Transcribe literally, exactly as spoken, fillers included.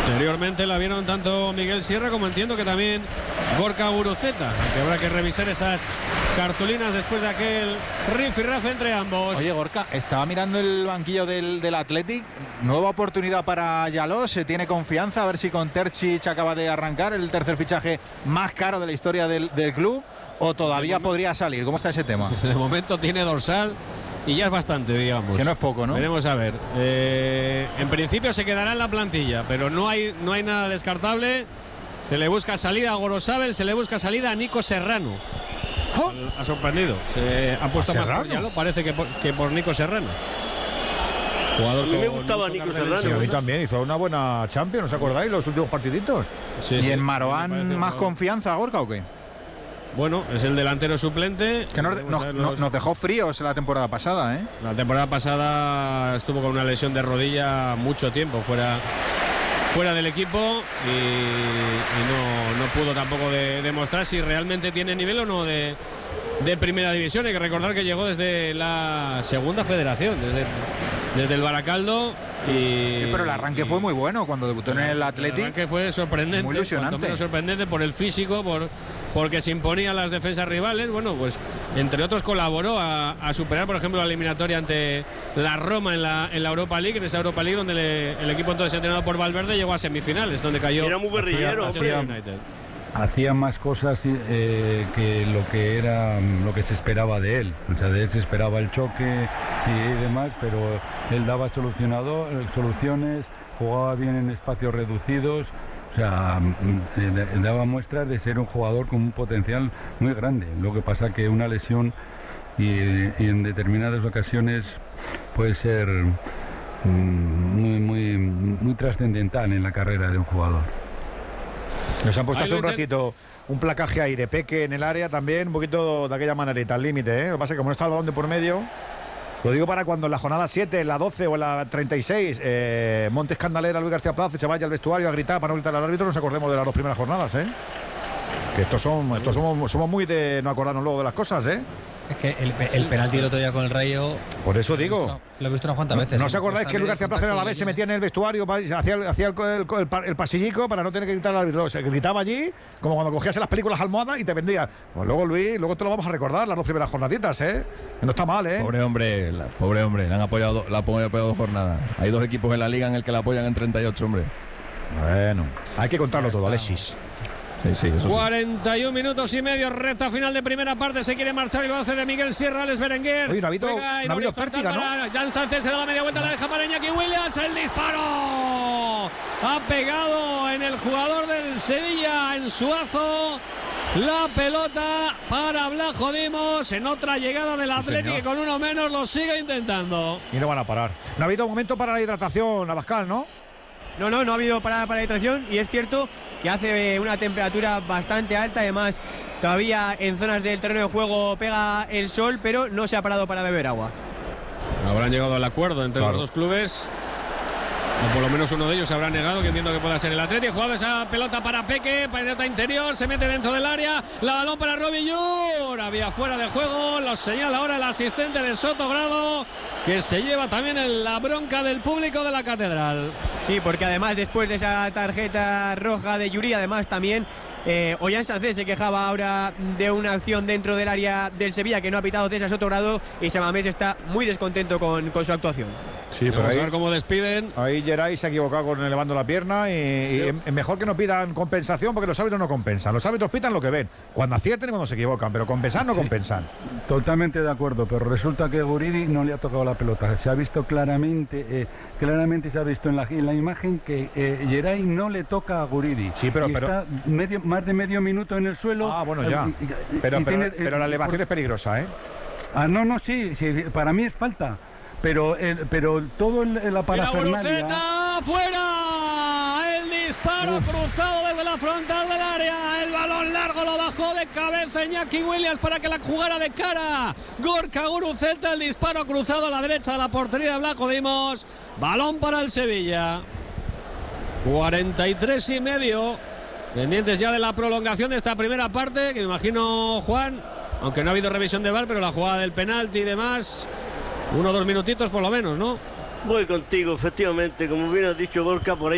Anteriormente la vieron tanto Miguel Sierra como entiendo que también Gorka Guruceta, que habrá que revisar esas cartulinas después de aquel rifirrafe entre ambos. Oye, Gorka, estaba mirando el banquillo del, del Athletic, nueva oportunidad para Yalós, se tiene confianza, a ver si con Terzic acaba de arrancar el tercer fichaje más caro de la historia del, del club, o todavía de podría salir. ¿Cómo está ese tema? De momento tiene dorsal y ya es bastante, digamos. Que no es poco, ¿no? Veremos a ver. Eh, en principio se quedará en la plantilla, pero no hay, no hay nada descartable. Se le busca salida a Gorosabel, se le busca salida a Nico Serrano. ¿Oh? Ha sorprendido. Se ha puesto más por Yalo, parece que por, que por Nico Serrano. Jugador a mí me gustaba Nico Serrano. Sí, a mí también hizo una buena Champions, ¿os acordáis? Los últimos partiditos. Sí, ¿Y sí, en Maroán más confianza, Gorka, o qué? Bueno, es el delantero suplente. Que nos, nos, los... nos dejó fríos la temporada pasada, ¿eh? La temporada pasada estuvo con una lesión de rodilla mucho tiempo fuera, fuera del equipo y, y no, no pudo tampoco de, demostrar si realmente tiene nivel o no de, de primera división. Hay que recordar que llegó desde la segunda federación, desde, desde el Baracaldo. Y, sí, pero el arranque fue muy bueno cuando debutó en el Athletic. El arranque fue sorprendente, muy ilusionante. Menos sorprendente por el físico, por porque se imponía a las defensas rivales. Bueno, pues entre otros colaboró a, a superar, por ejemplo, la eliminatoria ante la Roma en la, en la Europa League, en esa Europa League donde le, el equipo entonces entrenado por Valverde llegó a semifinales, donde cayó. Era muy guerrillero, hacía, hacía más cosas eh, que lo que era lo que se esperaba de él. O sea, de él se esperaba el choque y demás, pero él daba solucionado, soluciones, jugaba bien en espacios reducidos. O sea, daba muestras de ser un jugador con un potencial muy grande. Lo que pasa que una lesión y, y en determinadas ocasiones puede ser muy, muy, muy trascendental en la carrera de un jugador. Nos han puesto hace un ratito un placaje ahí de Peque en el área también, un poquito de aquella manerita, al límite, ¿eh? Lo que pasa es que como no está el balón de por medio, lo digo para cuando en la jornada siete, en la doce o en la treinta y seis, eh, Montes Candalera, Luis García Plaza, se vaya al vestuario a gritar para no gritar al árbitro, nos acordemos de las dos primeras jornadas, ¿eh? Que estos son, estos somos, somos muy de no acordarnos luego de las cosas, ¿eh? Es que el, el penalti el otro día con el Rayo. Por eso digo. Lo he visto unas cuantas veces. ¿No os acordáis que Luis García Plaza en la vez se metía en el vestuario, hacía, el, hacía el, el, el, el pasillico para no tener que gritar al árbitro? Se gritaba allí, como cuando cogías en las películas almohadas y te vendía. Pues luego, Luis, luego te lo vamos a recordar, las dos primeras jornaditas, ¿eh? No está mal, ¿eh? Pobre hombre, la, pobre hombre, le han apoyado, la han apoyado dos jornadas. Hay dos equipos en la liga en el que la apoyan en treinta y ocho, hombre. Bueno, hay que contarlo todo, Alexis. Sí, sí, eso cuarenta y un minutos y medio, recta final de primera parte. Se quiere marchar y lo hace de Miguel Sierra, Alex Berenguer. Oye, no ha habido, no ha habido pértiga, ¿no? Jan Sánchez se da la media vuelta, la deja para Iñaki Williams. El disparo ha pegado en el jugador del Sevilla, en Suazo. La pelota para Blajo Dimos en otra llegada del Atlético, que con uno menos lo sigue intentando. Y no van a parar. No ha habido momento para la hidratación, Abascal, ¿no? No, no, no ha habido parada para la hidratación y es cierto que hace una temperatura bastante alta, además todavía en zonas del terreno de juego pega el sol, pero no se ha parado para beber agua. Habrán llegado al acuerdo entre claro. los dos clubes, o por lo menos uno de ellos se habrá negado, que entiendo que pueda ser el Atlético. Jugaba esa pelota para Peque, pelota interior, se mete dentro del área, la balón para Robbie Llur, había fuera de juego, lo señala ahora el asistente de Sotogrado, que se lleva también la bronca del público de la Catedral. Sí, porque además después de esa tarjeta roja de Lluri, además también Eh, Ollán Sánchez se quejaba ahora de una acción dentro del área del Sevilla que no ha pitado César Sotogrado, y Samamés está muy descontento con, con su actuación. Sí, pero vamos ahí, a ver cómo despiden. Ahí Geray se ha equivocado con elevando la pierna y, y sí. Es mejor que no pidan compensación, porque los árbitros no compensan. Los árbitros pitan lo que ven, cuando acierten y cuando se equivocan, pero compensar no sí. compensan. Totalmente de acuerdo, pero resulta que Guridi no le ha tocado la pelota. Se ha visto claramente, eh, claramente se ha visto en la, en la imagen que eh, Geray no le toca a Guridi. Sí, pero, y pero está medio, más de medio minuto en el suelo. Ah, bueno, ya. Y, y, pero, y pero, tiene, pero la elevación por... es peligrosa, ¿eh? Ah, no, no, sí, sí, para mí es falta. Pero, el, pero todo el, la parafernalia. ¡Fuera! El disparo Uf. cruzado desde la frontal del área. El balón largo lo bajó de cabeza Iñaki Williams para que la jugara de cara Gorka Guruceta. El disparo cruzado a la derecha de la portería de Blajo Dimos. Balón para el Sevilla. cuarenta y tres y medio. Pendientes ya de la prolongación de esta primera parte, que me imagino, Juan, aunque no ha habido revisión de V A R, pero la jugada del penalti y demás, uno o dos minutitos por lo menos, ¿no? Voy contigo, efectivamente, como bien has dicho, Gorka, por ahí